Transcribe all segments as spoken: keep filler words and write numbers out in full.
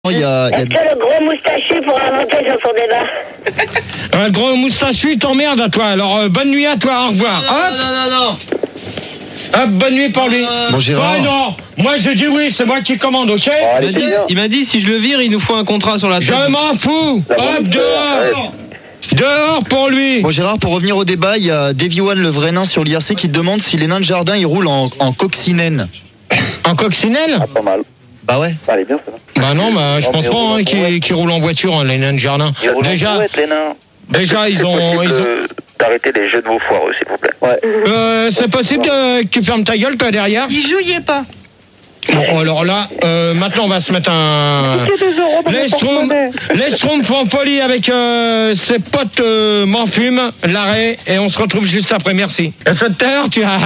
Il y a, il y a... Est-ce que le gros moustachu pourra monter sur son débat? Un gros moustachu t'emmerde à toi. Alors euh, bonne nuit à toi, au revoir. Non, Hop. non, non, non, non. Hop, bonne nuit pour lui. Bon, Gérard. Ouais, non, moi je dis oui, c'est moi qui commande, ok? Oh, Il allez, m'a dit, c'est bien. il m'a dit si je le vire, il nous faut un contrat sur la tête. Je m'en fous. Ça va, Hop, ouais. dehors. Dehors pour lui. Bon Gérard, pour revenir au débat, il y a Davy One, le vrai nain sur l'I R C, qui te demande si les nains de jardin ils roulent en, en coccinelle. En coccinelle? Ah, pas mal. Bah ouais. Ça allait bien, ça va. Bah non, bah je Oh, pense mais pas roule en hein, qu'ils brouette. qu'ils roulent en voiture, hein, les nains de jardin. Ils roulent en Déjà, brouette, les nains. déjà ils ont, ils ont... D'arrêter les jeux de mots foireux, s'il vous plaît. Ouais. Euh, c'est possible de- que tu fermes ta gueule toi derrière? Il jouait pas. Bon, alors là, euh, maintenant on va se mettre un... L'Estrom, l'Estrom font folie avec euh, ses potes euh, m'en fument, l'arrêt, et on se retrouve juste après, merci. Et ce terre, tu as...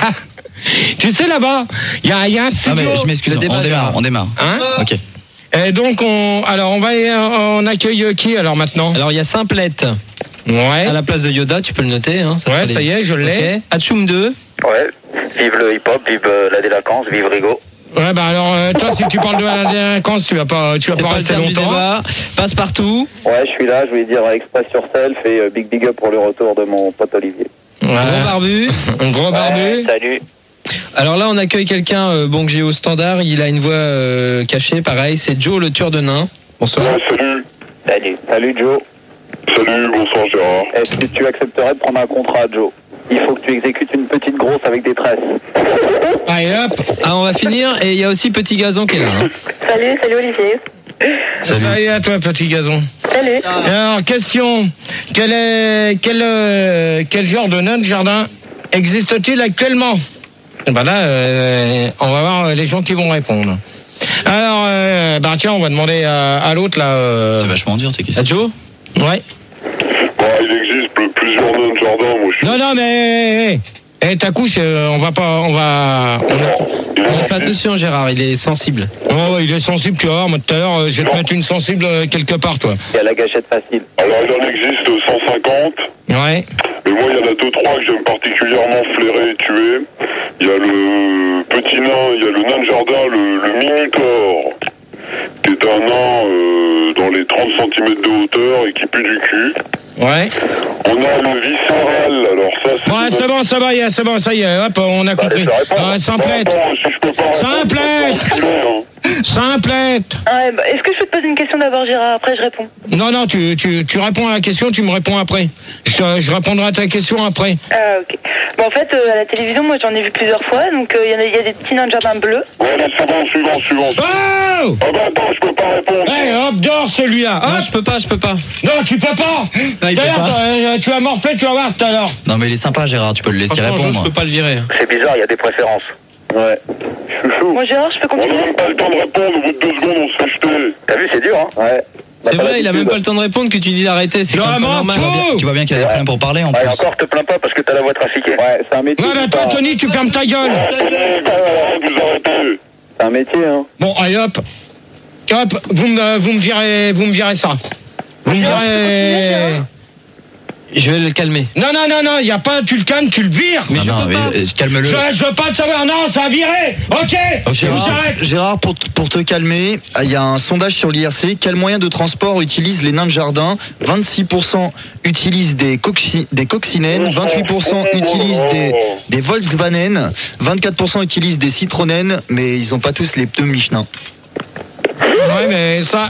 tu sais là-bas, il y a, y a un Ah studio... mais je m'excuse, on démarre, on démarre. Hein? Ok. Et donc on... Alors on va... On accueille qui alors maintenant? Alors il y a Simplette Ouais. à la place de Yoda, tu peux le noter. Hein, ça Ouais, te fait ça les- y est, je l'ai. Ok. Hachoum deux. Ouais. Vive le hip-hop, vive euh, la délinquance, vive Rigo. Ouais, bah alors, euh, toi, si tu parles de la délinquance, tu vas pas, tu vas C'est pas pas le rester terme du longtemps. débat. Passe partout. Ouais, je suis là, je voulais dire express sur self et euh, big big up pour le retour de mon pote Olivier. Ouais. Gros barbu. Un gros barbu. Ouais, salut. Alors là, on accueille quelqu'un euh, bon que j'ai au standard. Il a une voix euh, cachée, pareil. C'est Joe, le tueur de nains. Bonsoir. Ouais, salut. Salut. Salut Joe. Salut, bonsoir Gérard. Est-ce que tu accepterais de prendre un contrat, Joe? Il faut que tu exécutes une petite grosse avec des tresses. Allez, hop. Ah, on va finir. Et il y a aussi Petit Gazon qui est là. hein. Salut, salut Olivier. Salut à toi, petit gazon. Salut. Alors, question. Quel est, quel, euh, quel genre de nain de jardin existe-t-il actuellement? Et ben là, euh, on va voir les gens qui vont répondre. Alors, euh, bah tiens, on va demander à, à l'autre là. euh, C'est vachement dur tes Ah, questions. Joe. Ouais. Bon, il existe pl- plusieurs nains de jardin, moi je suis... Non, non, mais. Eh, ta couche, euh, on va pas. On va. On a- On fait attention, Gérard. Il est sensible. Oh, il est sensible, tu vas voir. Moi, tout à l'heure, euh, je vais te mettre une sensible euh, quelque part, toi. Il y a la gâchette facile. Alors, il en existe cent cinquante, Ouais. mais moi, il y en a deux trois que j'aime particulièrement flairer et tuer. Il y a le petit nain, il y a le nain de jardin, le, le Minotaure, qui est un nain euh, dans les trente centimètres de hauteur et qui pue du cul. Ouais. On a le viscéral, alors ça, c'est... Ouais, c'est bon, ça va, y a- c'est bon, ça y est. Hop, on a compris. Allez, je réponds. Ah, simplette. Bon, bon, si je peux pas Simplette. répondre, hein. Simplette. Ouais, bah, est-ce que je peux te poser une question d'abord, Gérard? Après, je réponds. Non, non, tu, tu, tu réponds à la question, tu me réponds après. Je, je répondrai à ta question après. Ah, ok. Bon, en fait, euh, à la télévision, moi, j'en ai vu plusieurs fois. Donc, il y, en a- y a des petits nains de jardin bleus. Ouais, là, c'est bon, suivant, suivant. Oh. Ah bah attends, je peux pas répondre. Hey, hop, dors celui-là. Non, Hop. je peux pas, je peux pas. Non, tu peux pas. il peut D'ailleurs, pas. euh, tu vas morfler, tu vas voir tout à l'heure. Non mais il est sympa Gérard, tu peux le laisser Franchement, Joe, je répondre. peux pas le virer. C'est bizarre, il y a des préférences. Ouais. Chouchou. Bon, Gérard, je peux On n'a continuer? même pas le temps de répondre, au bout de deux secondes, on se fait jeter. T'as vu, c'est dur, hein? Ouais. C'est Bah, vrai, il a même l'habitude. pas le temps de répondre que tu dis d'arrêter. C'est Non, quand même pas m'en normal. fous. Tu vois bien qu'il y a des Ouais. problèmes pour parler en Ouais, plus. encore, te plains pas parce que t'as la voix trafiquée. Ouais, c'est un métier. Ouais, mais toi, c'est pas- Tony, tu fermes ta gueule. Vous arrêtez. C'est un métier, hein. Bon, allez, hop. Hop, vous me, vous me virez, vous me virez ça. Vous me virez... Je vais le calmer. Non, non, non, non, il y a pas, tu le calmes, tu le vires. Mais Ah je non, peux mais, pas. euh, calme-le. Je, je veux pas te savoir, non, ça a viré. Ok, je vous Gérard, arrête. Gérard, pour, t- pour te calmer, il y a un sondage sur l'I R C. Quels moyens de transport utilisent les nains de jardin? vingt-six pour cent utilisent des, coxi- des coccinelles, vingt-huit pour cent utilisent des, des Volkswagen, vingt-quatre pour cent utilisent des Citroën, mais ils ont pas tous les pneus Michelin. Ouais, mais ça...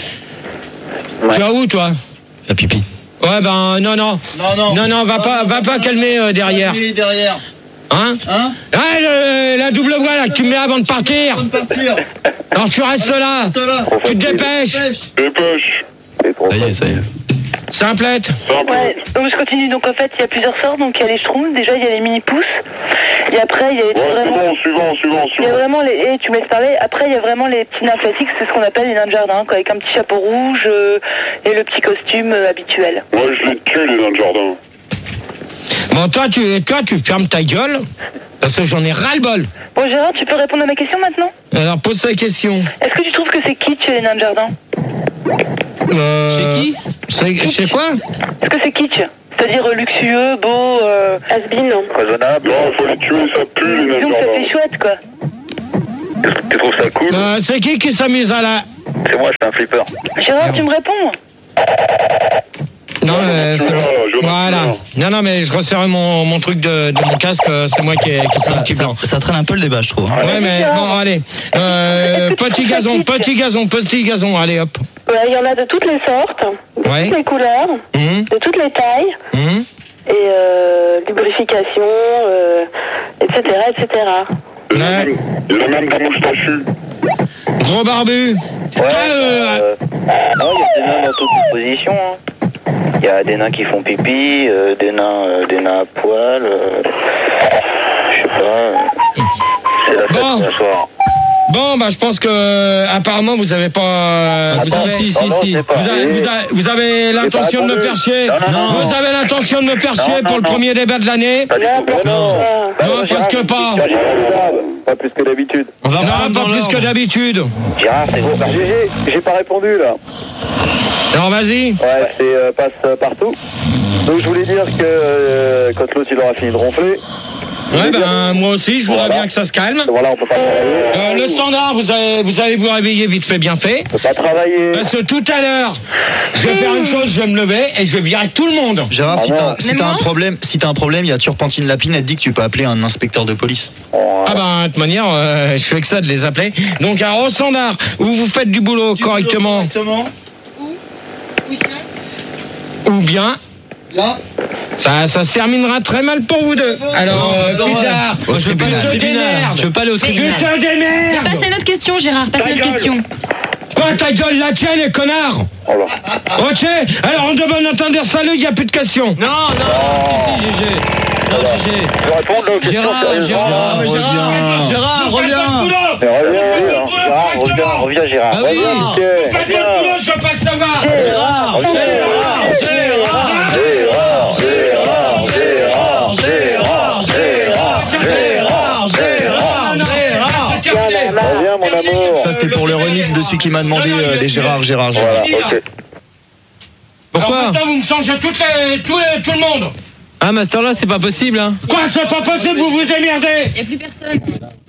Tu vas où, toi? La pipi. Ouais, ben, non, non. Non, non. Non, non, va pas, va pas calmer euh, derrière. derrière. Hein? Hein? Ah, le- la double voix, là, que tu me mets avant de partir. partir. Alors, tu restes là. Tu te dépêches. Dépêche. C'est trop Ça y est, ça y est. Simplette. Simple. Ouais, donc je continue. Donc, en fait, il y a plusieurs sortes. Donc, il y a les schtroumpfs. Déjà, il y a les mini-pousses. Et après, il y a les Ouais, c'est vraiment... bon, suivant, suivant, Il y a suivant. vraiment les... Et tu me laisses parler. Après, il y a vraiment les petits nains classiques. C'est ce qu'on appelle les nains de jardin, quoi. Avec un petit chapeau rouge euh, et le petit costume euh, habituel. Ouais, je les tue, les nains de jardin. Bon, toi, tu, toi, tu fermes ta gueule. Parce que j'en ai ras-le-bol. Bon, Gérard, tu peux répondre à ma question maintenant? Alors, pose ta question. Est-ce que tu trouves que c'est kitsch, les nains de jardin? Euh, Chez qui? C'est c'est quoi? Est-ce que c'est kitsch? C'est-à-dire euh, luxueux, beau, euh, has-been, non? raisonnable. Non, il faut les tuer, ça pue, les nains de Disons que ça jardin. fait chouette, quoi. Tu trouves ça cool? Euh, c'est qui qui s'amuse à la... C'est moi, je suis un flipper. Gérard, tu me réponds? Non, euh, c'est... Voilà. Non, non, mais je resserre mon, mon truc de, de mon casque, c'est moi qui, qui suis un petit blanc. Ça traîne un peu le débat, je trouve. Ouais, mais bon, allez. Euh, petit gazon, petit gazon, petit gazon, allez, hop. Il y en a de toutes les sortes, de Ouais. toutes les couleurs, Hum, de toutes les tailles, hum. et euh, lubrification, euh, et cetera, et cetera. Il y en a Ouais. même- il y en a même des moustachus. Gros barbu. Toi, euh, Euh, non, il y a des nains dans toutes les positions. Hein. Il y a des nains qui font pipi, euh, des nains, euh, des nains à poil. Euh, je sais pas. euh, c'est la fête Bon. ce soir. bon, bah, je pense que, euh, apparemment, vous avez pas... euh, vous Attends, avez... si, si, oh non, si. c'est pas- Vous avez, vous avez, vous avez l'intention de me faire chier. Non, non, non. Vous avez l'intention de me faire Non, chier non, pour le non. premier débat de l'année. Pas du tout. Non, Non, parce que pas. Pas plus que d'habitude. On va Non, reprendre pas dans plus l'ordre. que d'habitude. Gérard, c'est bon. J'ai j'ai pas répondu là. Alors, vas-y. Ouais, c'est euh, passe euh, partout. Donc je voulais dire que euh, quand l'autre il aura fini de ronfler, Ouais, ben, moi aussi, je voudrais Voilà. bien que ça se calme. voilà, on peut pas travailler. Euh, le standard, vous allez, vous allez vous réveiller vite fait, bien fait. On peut pas travailler. Parce que tout à l'heure, je vais faire une chose, je vais me lever et je vais virer tout le monde. Gérard, si Ah non. t'as si Même t'as un moi problème, si t'as un problème, il y a Turpentine Lapine, elle te dit que tu peux appeler un inspecteur de police. Bon, Ah ben, de toute manière, euh, je fais que ça de les appeler. Donc, alors, au standard, où vous faites du boulot correctement, Ou sinon ou bien, ça, ça se terminera très mal pour vous deux. Alors, euh, Fildar, Moi, je veux pas tu aller au te tribunal. démerdes. Je veux pas aller au Tu tribunal. te démerdes. Passe à notre question, Gérard, passe à notre gueule. question. Quoi, ta gueule, la tienne, les connards? oh là. Ok, alors on demande d'entendre salut, il n'y a plus de questions. Non, non, si, si, G G. Non, G G. Je vais répondre aux questions Gérard, sérieusement. Gérard, Gérard, Gérard, Gérard, Vous faites votre reviens. boulot. Mais reviens, Faites hein. votre Gérard, boulot reviens, correctement. reviens Gérard. Ah oui. Reviens, Vous ok. faites votre Reviens. boulot, je veux pas le savoir. Gérard, Gérard, Gérard, Gérard, Gérard, Gérard, Gérard, Gérard, Gérard, C'est terminé. Reviens mon amour. Ça, c'était pour le remix de celui qui m'a demandé euh, les Gérard, Gérard, Gérard. Voilà, ok. Pourquoi Alors maintenant, vous me changez toutes les, tout, les, tout le monde. Ah, Master là, c'est pas possible, hein. Quoi, c'est pas possible, vous vous démerdez. Y a plus personne.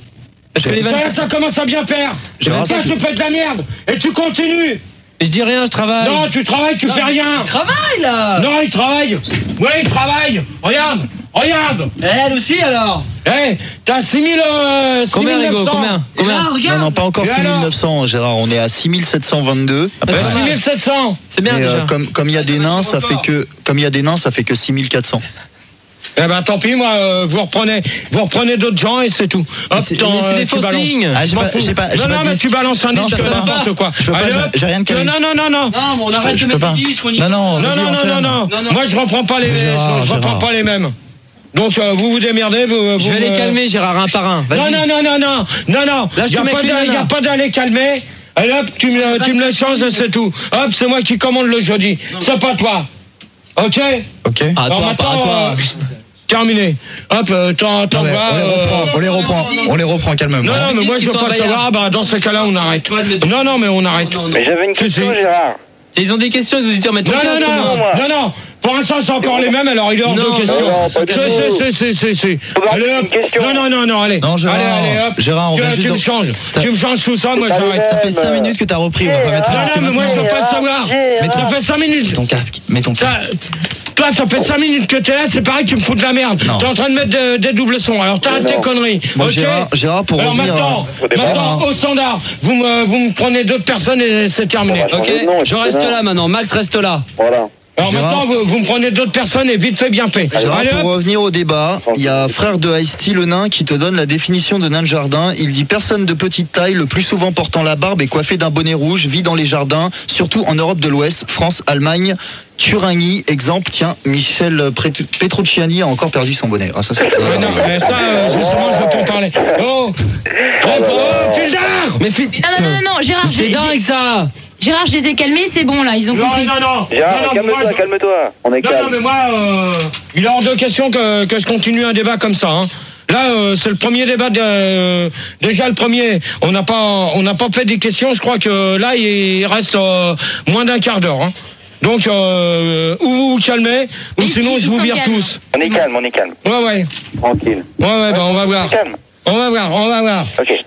Je fais les Ça, vannes. ça commence à bien faire. Gérard, Toi, tu fais de la merde et tu continues. Je dis rien, je travaille. Non, tu travailles, tu fais rien. Travaille là. Non, il travaille. Oui, il travaille. Regarde, regarde. Elle aussi alors. Eh, t'as six mille, euh, Combien, six mille Rigo? neuf cents. Combien Combien Non, non, pas encore Et six mille alors neuf cents, Gérard. On est à six mille sept cent vingt-deux. Ah, Euh, c'est six pas mal. mille sept cents. C'est bien Et euh, déjà. comme comme il y a des nains, ça fait que comme il y a des nains, ça fait que six mille quatre cents. Eh ben tant pis, moi, euh, vous reprenez, vous reprenez d'autres gens et c'est tout. Hop, c'est- t'en, mais c'est euh, des tu fausses balances. lignes. Ah, j'ai Je m'en pas- fous. j'ai pas- j'ai non, pas non, de mais disque. tu balances un Non, disque je peux pas. n'importe quoi. Je peux pas, Allez, j'ai- hop. j'ai rien de calé. Non, non, non, non, non. Non, mais on arrête Je de peux mettre pas. des disques, on y Non, non, Non, vas-y, non, non, enchaîne. non, non, Non, non. Moi, je reprends pas les, Gérard, je, je reprends Gérard. pas les mêmes. Donc, euh, vous vous démerdez. Vous, Je vous vais les me- calmer, Gérard, un par un. Non, Vas-y. non, non, non, non, non, non. Là, je y a te mets pas que les de- y a nanas. pas d'aller calmer. Allez, hop, tu me, tu me le changes et c'est tout. Hop, c'est moi qui commande le jeudi. C'est pas toi. Ok? Ok. À Alors toi, pas à maintenant, toi. euh, terminé. Hop, euh, t'en, Non, t'en mais vas. on les euh, reprend, on les reprend, on les reprend calmement. Non, non, mais moi je veux Ils sont pas le en savoir. Ah, bah, dans ce cas-là, on arrête. Toi de le dire. Non, non, mais on arrête. Mais j'avais une Si, question, si. Gérard. Ils ont des questions, les auditeurs, mais ton Non, non, casque, non, moi. non, non. Pour l'instant, c'est encore les mêmes, alors il est hors Non, de question. non, pas du Si, tout. si, si, si, si. Faut Allez, avoir une hop. question. Non, non, non, non, allez. Non, Gérard, allez, allez, hop. Gérard, on tu, vient juste tu me de- changes. Ça- Tu me changes tout ça, moi pas j'arrête. les Ça fait mêmes. cinq minutes que t'as repris, on va pas mettre Non, un non, casque mais moi je veux pas le savoir. Mais Ça fait cinq minutes. ton casque, mets ton Ça, casque. toi, ça fait cinq minutes que t'es là, c'est pareil, tu me fous de la merde. Non. T'es en train de mettre de- des doubles sons, alors t'arrêtes Non. tes conneries. Bon, ok Gérard, Gérard, pour alors revenir maintenant, à- Au départ, maintenant hein. au standard, vous me, vous me prenez d'autres personnes et c'est terminé. On va Ok, changer de nom, je et reste puis là maintenant. Max reste là. Voilà. Alors Gérard. maintenant, vous, vous me prenez d'autres personnes et vite fait, bien fait. Gérard, Allez, pour hop. revenir au débat, il y a frère de Ice-T, le nain, qui te donne la définition de nain de jardin. Il dit personne de petite taille, le plus souvent portant la barbe et coiffé d'un bonnet rouge, vit dans les jardins, surtout en Europe de l'Ouest, France, Allemagne, Thuringie. Exemple, tiens, Michel Pret- Petrucciani a encore perdu son bonnet. Ah, ça, c'est. Ouais, non, mais ça, euh, justement, je veux t'en parler. Oh, bref, oh, Fildar. Mais fi- Non, non, non, non, non, Gérard, C'est j'ai- dingue ça. Gérard, je les ai calmés, c'est bon là, ils ont Non, compris. non, non. Gérard, non, non, mais moi, calme-toi, je- calme-toi. On est Non, non, calme. mais moi, euh, il est hors de question que, que je continue un débat comme ça. Hein. Là, euh, c'est le premier débat. De, euh, déjà, le premier, on n'a pas, on n'a pas fait des questions. Je crois que là, il reste euh, moins d'un quart d'heure. Hein. Donc, euh, ou vous vous calmez, ou Mais sinon, ils je vous sont vire calmes. tous. On est calme, on est calme. Ouais, ouais. Tranquille. Ouais, ouais, bah, on va voir. Calme. On va voir, on va voir. Ok.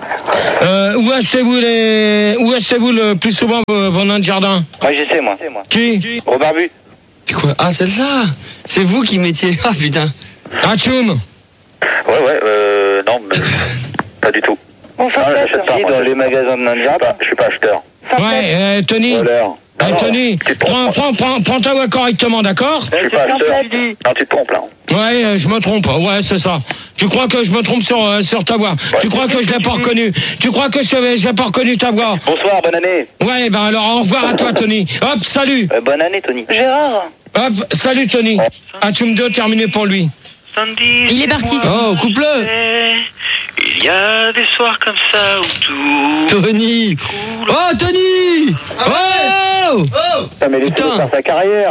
Euh, où achetez-vous les, où achetez-vous le plus souvent vos, vos nains de jardin? Moi, je sais, moi. Qui? Au barbu. Quoi? Ah, celle-là. C'est vous qui mettiez. Ah, putain. Atchoum. Ouais, ouais, euh, non, mais pas du tout. Bon, ça Ah, fait, j'achète pas, dans les magasins de nains de jardin, je suis pas acheteur. Ouais, euh, Tony. Voleur. Eh, Non, Tony, tu te prends, trompes. prends, prends, prends ta voix correctement, d'accord? Je suis pas acheteur. Non, tu te trompes, là. Ouais, euh, je me trompe. Ouais, c'est ça. Tu crois que je me trompe sur, euh, sur ta voix? Ouais. Tu crois que je l'ai pas reconnu? Tu crois que je j'ai pas reconnu ta voix? Bonsoir, bonne année. Ouais, ben alors au revoir à toi, Tony. Hop, salut. Euh, bonne année, Tony. Gérard. Hop, salut, Tony. Atchoum deux, terminé pour lui. Il est parti. Oh, coupe-le. Il y a des soirs comme ça où tout... Tony. Oh, Tony. Oh. Ça mais laissez-le Putain. faire sa carrière.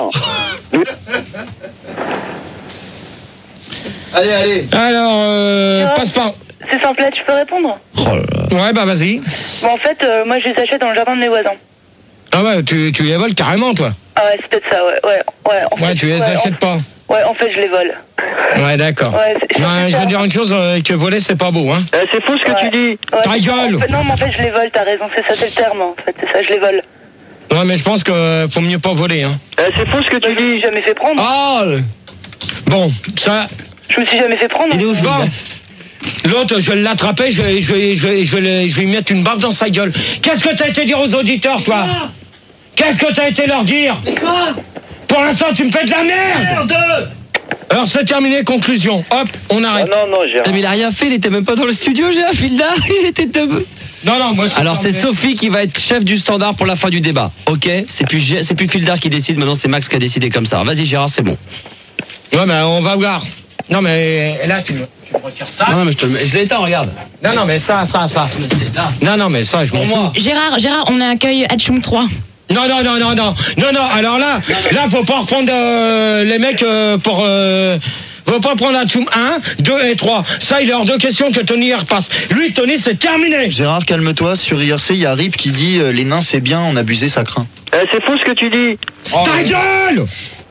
Allez, allez. Alors, euh, Gérard. passe par... C'est simplette, je peux répondre? Ouais, bah vas-y. Bon, en fait, euh, moi, je les achète dans le jardin de mes voisins. Ah ouais, tu, tu les voles carrément, toi. Ah ouais, c'est peut-être ça, ouais. Ouais, ouais, en Ouais, fait, tu les ouais, achètes en... pas. Ouais, en fait, je les vole. Ouais, d'accord. Ouais, c'est- Ouais, c'est je ça. veux dire une chose, euh, que voler, c'est pas beau, hein. Euh, c'est faux ce que Ouais. tu dis. Ouais, Ta c'est ça. gueule. En fait, non, mais en fait, je les vole, t'as raison, c'est ça, c'est le terme, en fait, c'est ça, je les vole. Ouais, mais je pense que faut mieux pas voler, hein. Euh, c'est faux ce que Bah, tu je me suis dis. jamais fait prendre. Oh le- Bon, ça... Je me suis jamais fait prendre. Il est où, Bon. L'autre, je vais l'attraper, je vais, je, vais, je, vais, je, vais, le- je vais lui mettre une barbe dans sa gueule. Qu'est-ce que t'as été dire aux auditeurs, toi? Qu'est-ce que t'as été leur dire? Pour l'instant, tu me fais de la merde. Alors, c'est terminé, conclusion. Hop, on Ah arrête. non, non, j'ai Putain, mais il a rien fait, il était même pas dans le studio, j'ai un fil d'art, il était de... Non, non, moi, Alors c'est terminé. Sophie qui va être chef du standard pour la fin du débat. Ok, c'est plus Gé- c'est plus Fildar qui décide, maintenant c'est Max qui a décidé comme ça. Vas-y Gérard, c'est bon. Ouais, mais on va voir. Non, mais là, tu me, tu me retires ça. Non, non mais je te le mets- je l'éteins, regarde. Non, non, mais ça, ça, ça. Là. Non, non, mais ça, je m'en fous. Gérard, Gérard, on accueille Atchoum trois. Non, non, non, non, non. Non, non, alors là, là, faut pas reprendre euh, les mecs euh, pour... Euh, faut pas prendre Atchoum un, deux et trois. Ça, il est hors de question que Tony y repasse. Lui, Tony, c'est terminé. Gérard, calme-toi. Sur I R C, il y a Rip qui dit euh, les nains c'est bien, en abuser ça craint. Euh, c'est faux ce que tu dis. Ta gueule!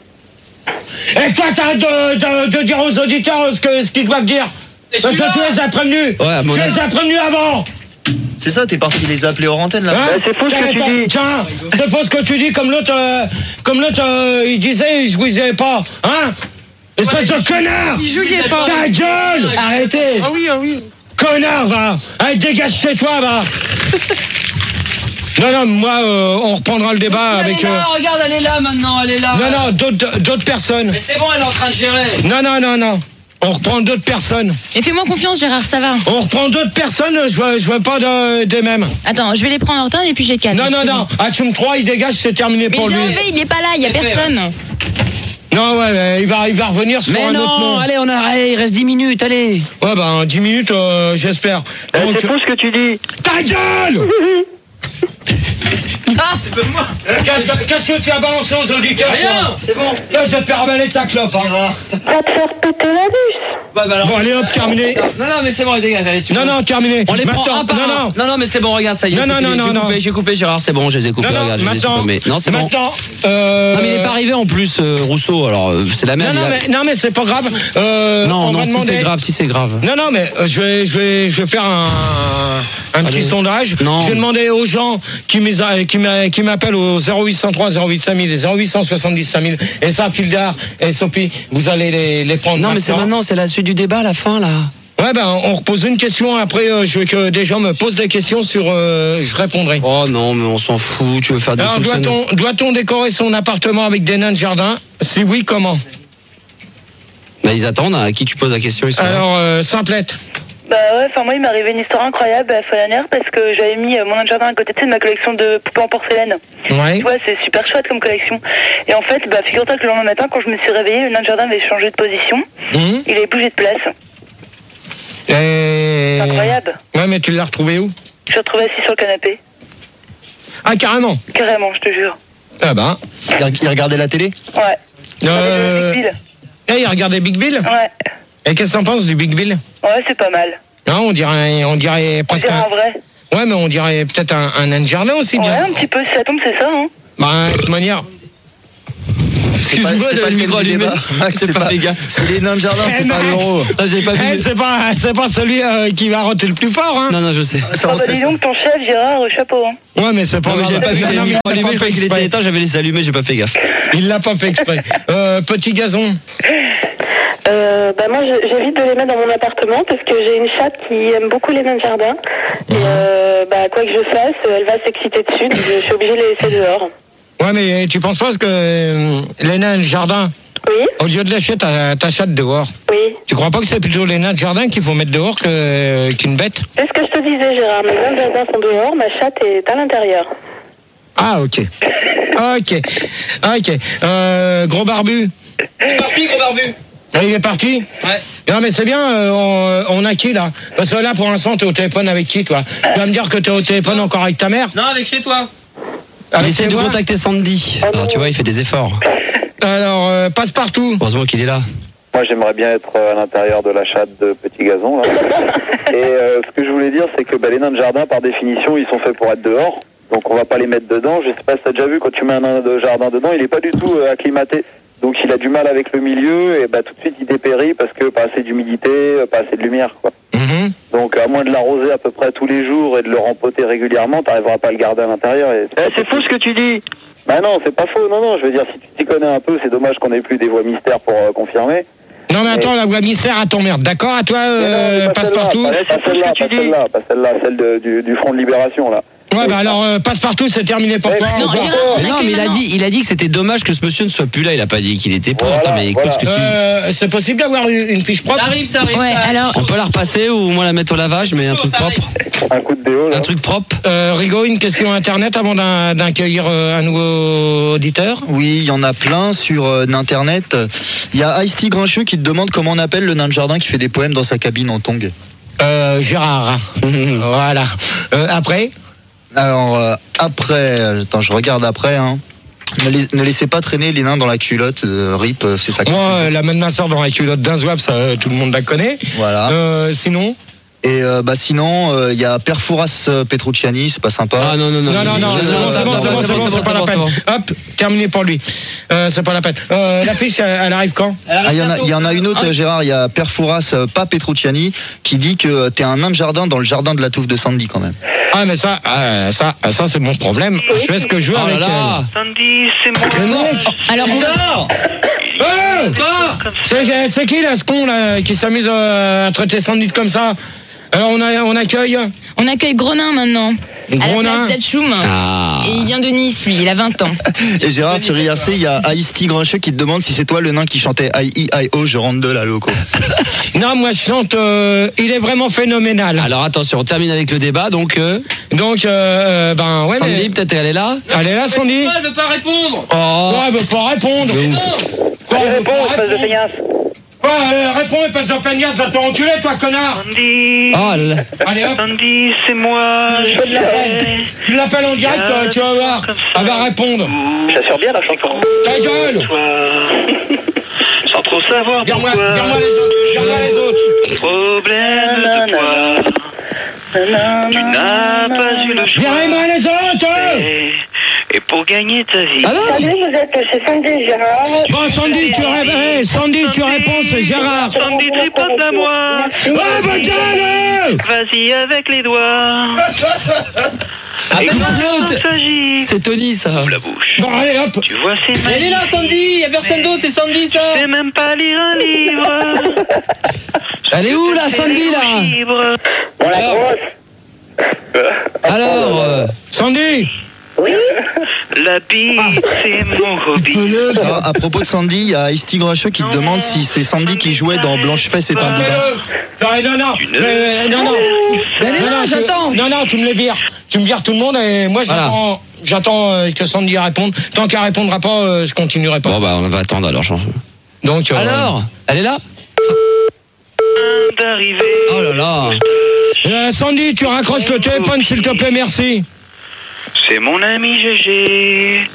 Et toi, t'arrêtes de, de, de dire aux auditeurs ce que ce qu'ils doivent dire. Parce que tu les as prévenus. Ouais, à mon tu avis. les as prévenus avant. C'est ça, t'es parti les appeler hors antenne là. Hein? Euh, c'est faux ce que tu Tiens, dis. Tiens, c'est faux ce que tu dis, comme l'autre, euh, comme l'autre, euh, il disait, il jouissait pas, hein? Espèce de connard! Il jouait pas. Ta gueule! Arrêtez. Ah oui, ah oui. Connard, va! Allez, dégage chez toi, va! Non, non, moi, euh, on reprendra le débat Elle avec... est là, euh, regarde, elle est là maintenant, elle est là. Non, non, d'autres d'autres personnes. Mais c'est bon, elle est en train de gérer. Non, non, non, non. On reprend d'autres personnes. Et fais-moi confiance, Gérard, ça va. On reprend d'autres personnes, je veux, je veux pas de- des mêmes. Attends, je vais les prendre en retard et puis j'ai quatre. Non, non, non. Atchoum trois, il dégage, c'est terminé Mais pour je lui. l'ai enlevé, il est pas là, il y a C'est fait, personne. Non, ouais, mais il va, il va revenir sur Mais un autre non, nom. allez, on a, allez, il reste dix minutes, allez. Ouais, ben, dix minutes, euh, j'espère. Euh, Donc, c'est faux ce que tu dis. ta gueule! Ah, c'est pas moi. Qu'est-ce qu'est-ce que tu as balancé aux auditeurs? Rien, c'est bon. Là, je vais te faire avaler ta clope. Hein. Va te faire péter la bus. Bah, bah, alors. Bon, allez, hop, terminé. Non, non, mais c'est bon, dégage, allez, tu Non, peux- non, terminé. On les prend Maintenant, un par non, un. non. Non, non, mais c'est bon, regarde, ça y est. Non, c'est non, fini. non, J'ai non, coupé, non. J'ai coupé, Gérard, c'est bon, je les ai coupés, Non, non, regarde, je les ai maintenant. coupés. Non, c'est bon. Maintenant, euh... Non, mais il est pas arrivé en plus, euh, Rousseau, alors euh, c'est la Non, même. non, il a- mais, non, mais c'est pas grave. Euh, non, on non, va si demander... c'est grave, si c'est grave. Non, non, mais euh, je, vais, je, vais, je vais faire un, un petit Allez. sondage. Non. Je vais demander aux gens qui m'is- qui m'a- qui m'appellent au zéro huit cent trois zéro huit cinq mille et zéro huit cent soixante-dix cinq mille. Et ça, Fildar et Sophie, vous allez les, les prendre. Non, mais c'est maintenant, c'est la suite du débat, la fin, là. Ouais, ben, on repose une question. Après, euh, je veux que des gens me posent des questions sur. Euh, je répondrai. Oh non, mais on s'en fout, tu veux faire des Alors, trucs. ça nous- doit-on doit-on décorer son appartement avec des nains de jardin? Si oui, comment? Bah, ils attendent, à qui tu poses la question, ils sont là. Alors, euh, simplette. Bah ouais, enfin moi il m'est arrivé une histoire incroyable à Falaner parce que j'avais mis euh, mon nain de jardin à côté tu sais, de ma collection de poupées en porcelaine. Ouais. Tu vois, c'est super chouette comme collection. Et en fait, bah figure-toi que le lendemain matin, quand je me suis réveillée, le nain de jardin avait changé de position. Hum. Il avait bougé de place. Et... C'est incroyable. Ouais, mais tu l'as retrouvé où? Je suis retrouvée assis sur le canapé. Ah, carrément. Carrément, je te jure. Ah ben. Il, il regardait la télé. Ouais. Euh... Avec le Big Bill. Eh, il regardait Big Bill? Ouais. Et qu'est-ce que t'en penses du Big Bill? Ouais, c'est pas mal. Non, on dirait, on dirait C'est presque un un... vrai. Ouais, mais on dirait peut-être un, un nain de jardin aussi Ouais, bien. un petit peu, si ça tombe, c'est ça, hein. Bah, de toute manière... Excuse-moi, c'est j'avais pas le micro thème du allumé. débat. Max, J'ai c'est pas pas fait gaffe. C'est les nains de jardin, Eh, c'est pas Max. l'euro. Ah, j'avais pas Eh, vu. c'est pas, c'est pas celui euh, qui va roter le plus fort, hein. Non, non, je sais. Ça, Ah on bah sait dis ça. donc, ton chef, Gérard, au chapeau. Hein. Ouais, mais c'est pas Non, mais grave. j'avais pas vu Non, qu'il non, avait mais mis il l'a allumé, pas je croyais fait qu'il était exprès. éteint, j'avais laissé allumer, j'ai pas fait gaffe. Il l'a pas fait exprès. Euh, petit gazon. Euh, bah moi, je- j'évite de les mettre dans mon appartement parce que j'ai une chatte qui aime beaucoup les nains de jardin. Et euh, bah, quoi que je fasse, elle va s'exciter dessus, donc je suis obligée de les laisser dehors. Ouais, mais tu penses pas que euh, les nains de jardin, Oui, au lieu de lâcher ta, ta chatte dehors, oui. tu crois pas que c'est plutôt les nains de jardin qu'il faut mettre dehors que, qu'une bête? C'est ce que je te disais, Gérard. Mes nains de jardin sont dehors, ma chatte est à l'intérieur. Ah, ok. Ok. Ok. Euh, gros barbu. Parti, gros barbu. Ah, il est parti? Ouais. Non, mais c'est bien, euh, on, on a qui là? Parce que là, pour l'instant, t'es au téléphone avec qui, toi? Tu vas me dire que t'es au téléphone encore avec ta mère? Non, avec chez toi. Avec Il essaie tes de voix contacter Sandy. Alors, tu vois, il fait des efforts. Alors, euh, passe partout. Heureusement qu'il est là. Moi, j'aimerais bien être à l'intérieur de la chatte de Petit Gazon, là. Et euh, ce que je voulais dire, c'est que bah, les nains de jardin, par définition, ils sont faits pour être dehors. Donc, on va pas les mettre dedans. Je sais pas si t'as déjà vu, quand tu mets un nain de jardin dedans, il est pas du tout euh, acclimaté. Donc, il a du mal avec le milieu et bah, tout de suite, il dépérit parce que pas assez d'humidité, pas assez de lumière, quoi. Mhm. Donc, à moins de l'arroser à peu près tous les jours et de le rempoter régulièrement, t'arriveras pas à le garder à l'intérieur. Et... Eh, c'est faux ce que tu dis. Bah non, c'est pas faux. Non, non, je veux dire, si tu t'y connais un peu, c'est dommage qu'on ait plus des voix mystères pour euh, confirmer. Non, mais attends, la voix mystère à ton merde. D'accord, à toi, Mais non, euh, mais pas passe celle-là, partout? Pas, Ouais, pas c'est faux ce celle-là, que tu pas dis. celle-là, pas celle-là, celle de- du, du Front de Libération, là. Ouais, bah alors, euh, passe partout, c'est terminé pour Ouais, toi. non, Au revoir. Gérard, on Mais non, accueille mais il a maintenant. dit, il a dit que c'était dommage que ce monsieur ne soit plus là. Il a pas dit qu'il était pour. Voilà, Attends, mais écoute voilà. ce que tu. Euh, c'est possible d'avoir une, une fiche propre? Ça arrive, ça arrive. Ouais, ça arrive. alors- On peut la repasser ou moi la mettre au lavage, mais un truc propre. Un coup de déo, là. Un truc propre. Euh, Rigaud, une question internet avant d'un- d'accueillir euh, un nouveau auditeur? Oui, il y en a plein sur euh, Internet. Il y a Ice-T Grincheux qui te demande comment on appelle le nain de jardin qui fait des poèmes dans sa cabine en tongs. Euh, Gérard. Voilà. Euh, après? Alors, euh, après, euh, attends, je regarde après. Hein. Ne, les- ne laissez pas traîner les nains dans la culotte. euh, Rip, euh, c'est ça. Moi, euh, la main de ma soeur dans la culotte d'un zouave, ça, euh, tout le monde la connaît. Voilà. Euh, sinon? Et euh, bah sinon, euh, il y a Perfouras euh, Petrucciani, c'est pas sympa. Ah non, non, non. Non, non, non, c'est bon, c'est bon, c'est bon, c'est bon, c'est pas la peine. Hop, terminé pour lui. Euh, c'est pas la peine. Euh, la fiche, elle, elle arrive quand? Ah, il y en a, il y en a une autre, Gérard. Il y a Perfouras, euh, pas Petrucciani, qui dit que euh, t'es un nain de jardin dans le jardin de la touffe de Sandy quand même. Ah, mais ça, euh, ça, ça, c'est mon problème. Je fais ce que je veux Oh là avec là. Sandy, c'est moi. elle. Le mec. Alors, on... Euh, c'est, c'est qui là, ce con là, qui s'amuse euh, à traiter Sandy comme ça? Alors on, a, on accueille on accueille Gronin maintenant. Gros à la nain. place d'Atchoum. Ah. Et il vient de Nice, lui, il a vingt ans. Et Gérard, sur I R C, il y a Ice-T Grincheux qui te demande si c'est toi le nain qui chantait I E I O, je rentre de la loco. Non, moi je chante, euh, il est vraiment phénoménal. Alors attention, on termine avec le débat. Donc, euh, Donc, euh, ben ouais, Sandy, mais... peut-être elle est là. Elle est là, Sandy? Elle veut pas répondre. Oh, Oh. elle veut pas répondre. Quoi, elle veut pas Réponds, espèce de répondre? feignasse. Quoi, euh, réponds, espèce de feignasse, va te enculer, toi, connard. Sandy. Oh là là. Allez, hop. Sandy, c'est moi. Je te l'appelle. Tu l'appelles en direct, euh, tu vas voir. Elle va répondre. J'assure bien la chanson. Ta gueule. Toi. Sans trop savoir Regarde-moi, pourquoi. regarde-moi les autres, regarde-moi les autres. Problème de toi. Tu n'as pas eu le choix. Virez-moi les autres. Et, et pour gagner ta vie. Alors Salut, vous êtes chez Sandy, Gérard. Bon, Sandy, tu réponds, hey, Sandy, tu réponds, c'est Gérard. Sandy, tu penses à moi. Oh, va gueule. Vas-y avec les doigts. Ah, Et bah, quand l'autre. il s'agit, C'est Tony, ça. ouvre la bouche. Bon, allez, hop. Tu vois, c'est magnifique. Elle est là, Sandy. Y a personne d'autre, c'est Sandy, ça. Tu sais même pas lire un livre. Elle est où, là, C'est Sandy, là? libre. Bon, la grosse. Alors, euh, Sandy. La bite, c'est mon hobby. Alors, à propos de Sandy, il y a Ice-T Grincheux qui te demande si c'est Sandy qui jouait dans Blanche-Fesse est un boudin. Euh, Non, non, mais, non, non. Elle est Non, là, non, tu- j'attends. Non, non, tu me les vires. Tu me vires tout le monde et moi Voilà. j'attends, j'attends euh, que Sandy réponde. Tant qu'elle répondra pas, euh, je continuerai pas. bon, bah, on va attendre alors, change. Donc, euh, Alors, elle est là? D'arriver. Oh là là. euh, Sandy, tu raccroches le téléphone, s'il te plaît, merci. C'est mon ami Gégé.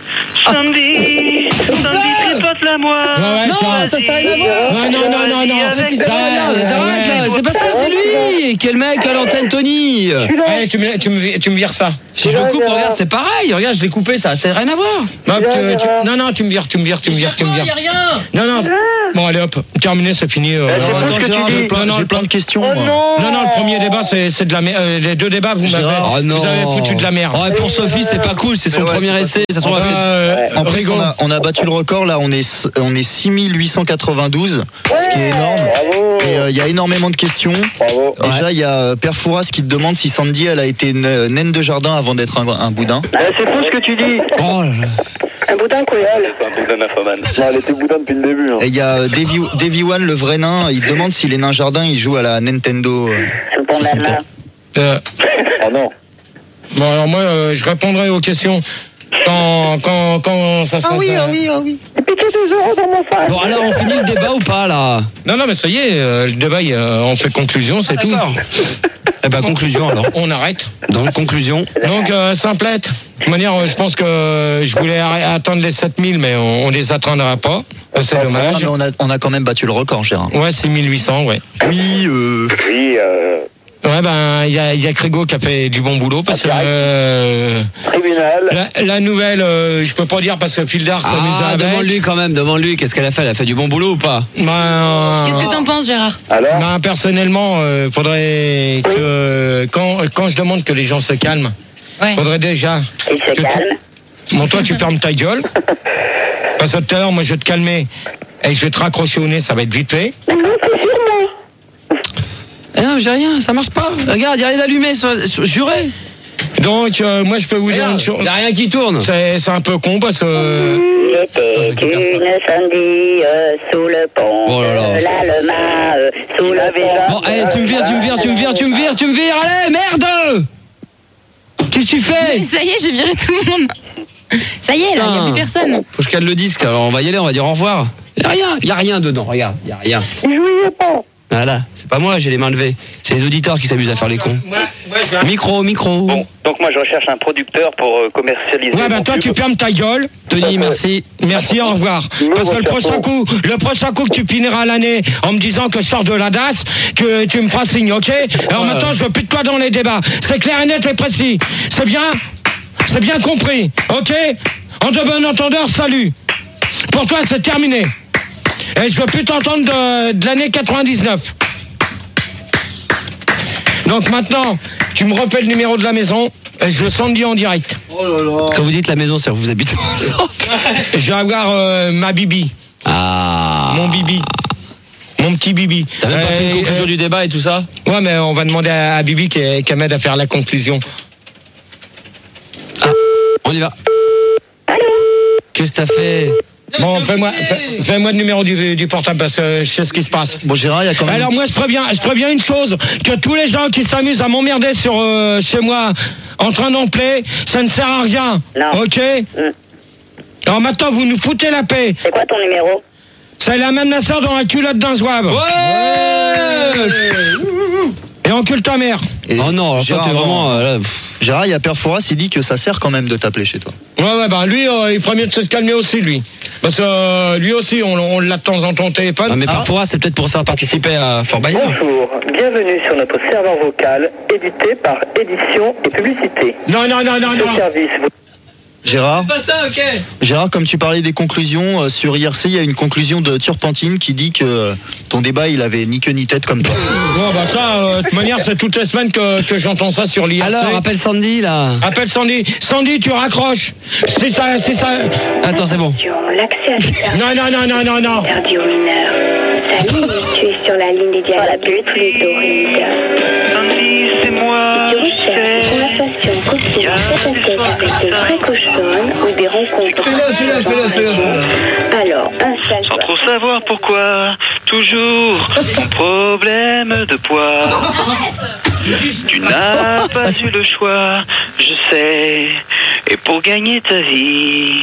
Sandy, Sandy, tripote-la-moi. Ouais, ouais, Non, tiens. ça, ça n'a rien à voir. Non, non, non, non, non. Avec Ça, ta Regarde, ouais, arrête, ouais. là, c'est pas ça, c'est lui. Quel mec à l'antenne, Tony. Allez, tu me, tu me, tu me vires ça. Si je le coupe, regarde, c'est pareil. Regarde, je l'ai coupé, ça, c'est rien à voir. Non, tu, tu- non, non, tu me vires, tu me vires, tu me vires, tu me Il y vires. a rien. Non, non. Bon, allez, hop. Terminé, c'est fini. euh. Alors, pas attends, ce que Gérard, tu j'ai dis. plein, Non, non, j'ai plein de questions. Oh moi. non. Non, non, le premier débat, c'est c'est de la merde. Les deux débats, vous m'avez Gérard. Oh non. vous avez foutu de la merde. Ouais, pour Sophie, c'est pas cool, c'est son Mais ouais, premier c'est essai. Ça se trouve, Euh, elle fait- En plus, Rigaud. on a, on a battu le record, là, on est, on est six mille huit cent quatre-vingt-douze, ce qui est énorme. Bravo. Et euh, il y a énormément de questions. Bravo. Ouais. Déjà, il y a euh, Père Fouras qui te demande si Sandy, elle a été une, euh, naine de jardin avant d'être un, un boudin. Bah, c'est faux ce que tu dis. Oh là là. Un boudin coyol. C'est un boudin nymphomane. Non, elle était boudin depuis le début. Hein. Et il y a euh, Davy, Davy One, le vrai nain, il te demande si les nains jardins, ils jouent à la Nintendo. euh, soixante-quatre. Euh, Oh non. bon, alors moi, euh, je répondrai aux questions quand, quand, quand ça se passe. oui, ah oui. Piquez deux euros dans mon sac. Bon, alors, on finit le débat ou pas, là? Non, non, mais ça y est, euh, le débat, il, euh, on fait conclusion, c'est tout. D'accord. Eh ben, conclusion, alors. On arrête. Donc, conclusion. Donc, euh, simplette. De toute manière, euh, je pense que je voulais arr- attendre les sept mille, mais on, on les atteindra pas. Euh, C'est Ah, dommage. mais on, a, on a quand même battu le record, Gérard. Ouais, six mille huit cents, ouais. Oui, euh, Oui, euh, Ouais, ben, il y a, il y a Crégo qui a fait du bon boulot parce que euh, tribunal. la, la nouvelle, euh, je peux pas dire parce que Fildar s'amuse Ah, avec. demande-lui quand même, demande-lui. Qu'est-ce qu'elle a fait? Elle a fait du bon boulot ou pas? Ben, euh, Qu'est-ce que t'en penses, Gérard? Alors ben, personnellement, euh, faudrait que quand, quand je demande que les gens se calment, Ouais. faudrait déjà. Il se que tu- calme. Bon, toi, tu fermes ta gueule. Parce que tout à l'heure, moi, je vais te calmer et je vais te raccrocher au nez, ça va être vite fait. Mais non, c'est sur moi. Eh non, j'ai rien, ça marche pas. Regarde, il y a rien allumé, juré. Donc, euh, moi, je peux vous dire une chose. Il n'y a rien qui tourne. C'est c'est un peu con parce que. Il était une Sandy euh, sous le pont. Oh là là. de l'Allemagne, euh, sous le pont. Bon, allez, tu me vires, tu me vires, tu me vires, tu me vires, tu me vires, allez, merde! Qu'est-ce que tu fais? Ça y est, j'ai viré tout le monde. Ça y est, là, il n'y a plus personne. Faut que je cale le disque, alors on va y aller, on va dire au revoir. Il n'y a rien, il n'y a rien dedans, regarde, il n'y a rien. Il jouait pas. Voilà, c'est pas moi, j'ai les mains levées. C'est les auditeurs qui s'amusent à faire les cons. Micro, micro. Bon, donc moi je recherche un producteur pour euh, commercialiser. Ouais, ben mon toi, tube. tu fermes ta gueule. Tony, merci. Merci, au revoir. Parce que le prochain coup, le prochain coup que tu finiras l'année en me disant que je sors de la D A S, que tu me feras signe, ok? Alors maintenant, je veux plus de toi dans les débats. C'est clair et net et précis. C'est bien? C'est bien compris, ok? En de bon entendeur, salut. Pour toi, c'est terminé. Et je veux plus t'entendre de, de l'année quatre-vingt-dix-neuf. Donc maintenant, tu me refais le numéro de la maison et je le Sandy en direct. Quand vous dites la maison, c'est que vous habitez ensemble. Je vais avoir euh, ma bibi, Ah. mon bibi. Mon petit Bibi. T'as même pas fait une Euh, conclusion euh, du débat et tout ça? Ouais, mais on va demander à, à Bibi qu'elle qu'elle m'aide à faire la conclusion. Ah, on y va. Qu'est-ce que t'as fait? Bon, fais-moi fais- fais-moi le numéro du, du portable parce que je sais ce qui se passe. bon, Gérard, il y a quand même. Alors moi, je préviens, je préviens une chose, que tous les gens qui s'amusent à m'emmerder sur euh, chez moi en train d'enfler, ça ne sert à rien. Non. Ok? Mm. Alors maintenant, vous nous foutez la paix. C'est quoi ton numéro? C'est la même sœur dans la culotte d'un zouave. Ouais! Et encule ta mère. Et Oh non, alors toi Gérard, t'es non. vraiment. euh, là, pff. Gérard, il y a Père Fouras, il dit que ça sert quand même de t'appeler chez toi. Ouais, ouais, bah lui, euh, il ferait mieux de se calmer aussi, lui. Parce que euh, lui aussi, on, on l'a de temps en temps au téléphone. Ah, mais Ah. parfois, c'est peut-être pour faire participer à Fort Bayard. Bonjour, bienvenue sur notre serveur vocal édité par édition et publicité. Non, non, non, non, Ce non. service vous Gérard, Pas ça, ok. Gérard, comme tu parlais des conclusions, euh, sur I R C, il y a une conclusion de Turpentine qui dit que euh, ton débat, il avait ni queue ni tête comme toi. Bon, bah ça, euh, de toute manière, c'est toutes les semaines que, que j'entends ça sur l'I R C. Alors, appelle Sandy là. Appelle Sandy. Sandy, tu raccroches. C'est ça, c'est ça. Attends, c'est bon. L'accès à cette Non, non, non, non, non, non. interdit aux mineurs. Salut, tu es sur la ligne des dialogues fluidoïdes. Sandy, c'est moi, Tu je recherches sais. conversation continue tête à tête avec des vrais cochons ou des rencontres. Alors, installe-toi. Sans trop savoir pourquoi, toujours ton problème de poids. Tu n'as pas eu le choix, je sais, et pour gagner ta vie.